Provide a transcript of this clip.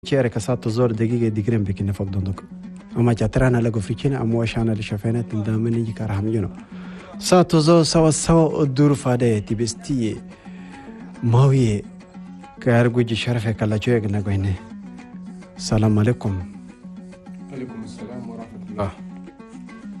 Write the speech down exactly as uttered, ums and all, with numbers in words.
Chere kasato zor dagiga digrem bekin fagdondok ama chatrana lago fikina amwa shana li shafena tindamani jikaraham yuno sato zo sawa sawa dur fade tibesti mawiye kayar guji sharafe kala joye gna goine salam alaikum alaikum assalam wa rahmatullah